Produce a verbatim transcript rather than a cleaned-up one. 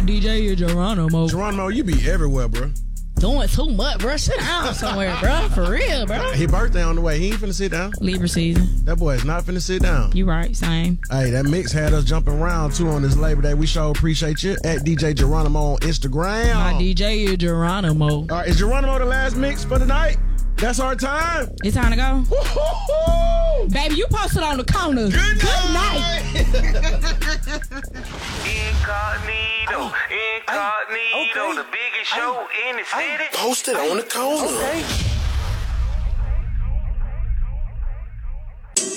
D J is Geronimo. Geronimo, you be everywhere, bro. Doing too much, bro. Sit down somewhere, bro. For real, bro. His birthday on the way. He ain't finna sit down. Libra season. That boy is not finna sit down. You right, same. Hey, that mix had us jumping around too on this Labor Day. We sure appreciate you. At D J Geronimo on Instagram. My D J is Geronimo. All right, is Geronimo the last mix for the night? That's our time. It's time to go. Woo-hoo-hoo. Baby, you posted on the corner. Good night. Good night. Incognito, incognito, okay. the biggest show in the city. Posted on the corner. Okay.